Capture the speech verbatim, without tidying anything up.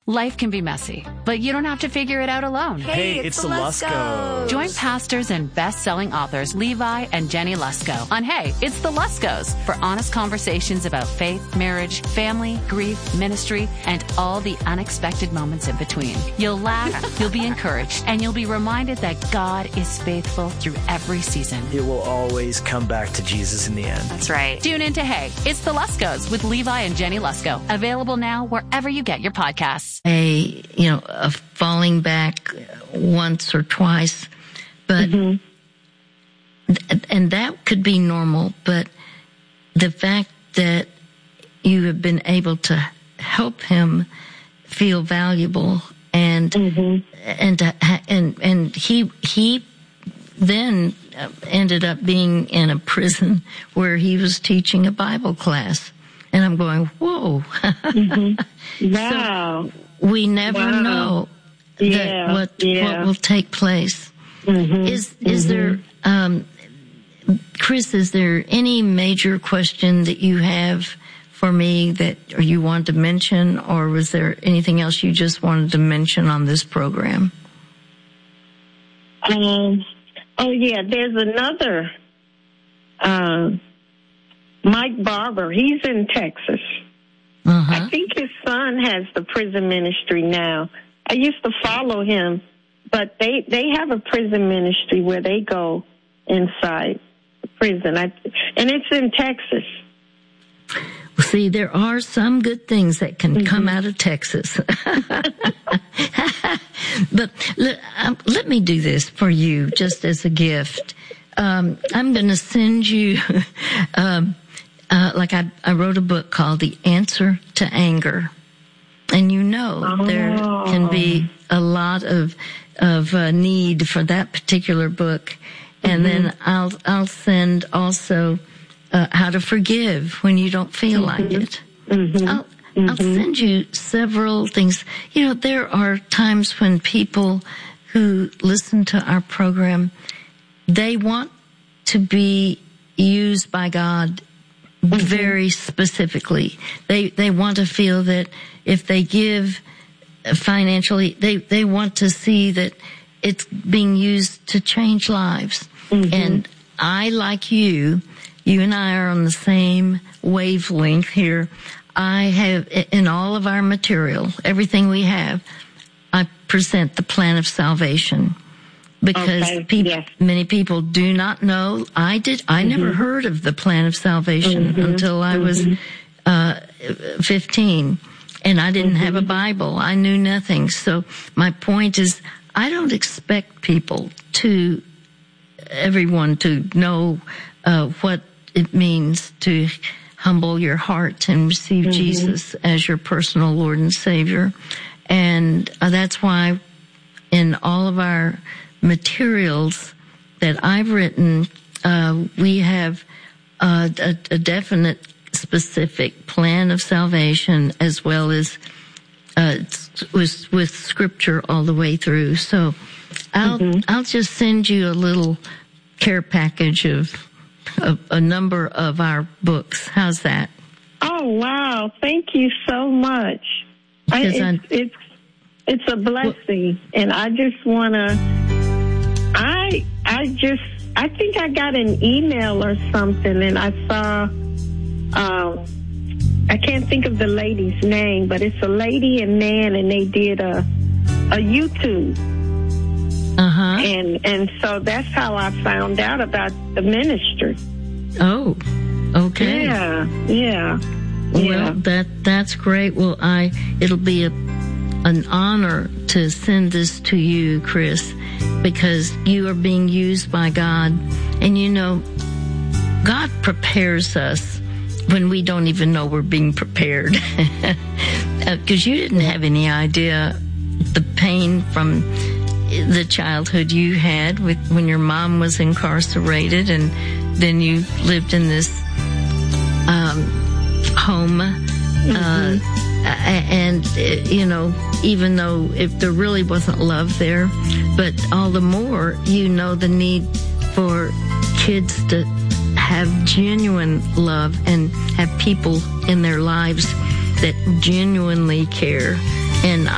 Life can be messy, but you don't have to figure it out alone. Hey, it's, it's the Luskos. Join pastors and best-selling authors Levi and Jenny Lusko on Hey, It's the Luskos for honest conversations about faith, marriage, family, grief, ministry, and all the unexpected moments in between. You'll laugh, you'll be encouraged, and you'll be reminded that God is faithful through every season. It will always come back to Jesus in the end. That's right. Tune in to Hey, It's the Luskos with Levi and Jenny Lusko. Available now wherever you get your podcasts. A, you know, a falling back once or twice, but, mm-hmm. th- and that could be normal, but the fact that you have been able to help him feel valuable and, mm-hmm. and, uh, and, and he, he then ended up being in a prison where he was teaching a Bible class. And I'm going, whoa. mm-hmm. Wow. So we never wow. know that yeah. what yeah. what will take place. Mm-hmm. Is is mm-hmm. there, um, Chris, is there any major question that you have for me that or you want to mention, or was there anything else you just wanted to mention on this program? Um, oh, yeah, there's another... Uh, Mike Barber, he's in Texas. Uh-huh. I think his son has the prison ministry now. I used to follow him, but they, they have a prison ministry where they go inside the prison. I, and it's in Texas. Well, see, there are some good things that can mm-hmm. come out of Texas. But let, um, let me do this for you just as a gift. Um, I'm going to send you... um, Uh, like I, I wrote a book called The Answer to Anger. And you know, oh. there can be a lot of, of, uh, need for that particular book. And mm-hmm. then I'll, I'll send also, uh, how to forgive when you don't feel mm-hmm. like it. Mm-hmm. I'll, mm-hmm. I'll send you several things. You know, there are times when people who listen to our program, they want to be used by God Mm-hmm. very specifically. They, they want to feel that if they give financially, they, they want to see that it's being used to change lives. Mm-hmm. And I, like you, you and I are on the same wavelength here. I have, in all of our material, everything we have, I present the plan of salvation. Because okay. people, yes. many people do not know. I did. I mm-hmm. never heard of the plan of salvation mm-hmm. until I was mm-hmm. uh fifteen, and I didn't mm-hmm. have a Bible. I knew nothing. So my point is, I don't expect people to, everyone to know uh what it means to humble your heart and receive mm-hmm. Jesus as your personal Lord and Savior, and uh, that's why in all of our materials that I've written, uh, we have uh, a, a definite, specific plan of salvation, as well as uh, with with scripture all the way through. So, I'll mm-hmm. I'll just send you a little care package of, of a number of our books. How's that? Oh wow! Thank you so much. I, it's, it's it's a blessing, well, and I just want to. I I just I think I got an email or something, and I saw um I can't think of the lady's name, but it's a lady and man, and they did a a YouTube. Uh-huh. And and so that's how I found out about the ministry. Oh, okay. Yeah, yeah. Well, yeah. that that's great. Well, I it'll be a an honor to send this to you, Chris, because you are being used by God. And you know, God prepares us when we don't even know we're being prepared. Because you didn't have any idea the pain from the childhood you had with when your mom was incarcerated, and then you lived in this um, home. Mm-hmm. Uh, and, uh, you know, even though if there really wasn't love there, but all the more you know the need for kids to have genuine love and have people in their lives that genuinely care. And